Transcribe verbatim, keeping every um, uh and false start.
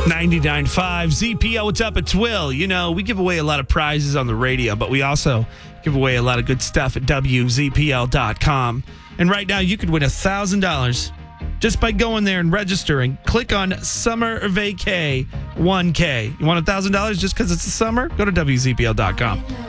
ninety-nine point five Z P L, what's up? It's Will. You know, we give away a lot of prizes on the radio, but we also give away a lot of good stuff at W Z P L dot com. And right now, you could win one thousand dollars just by going there and registering. Click on Summer Vacay one K. You want one thousand dollars just because it's the summer? Go to W Z P L dot com.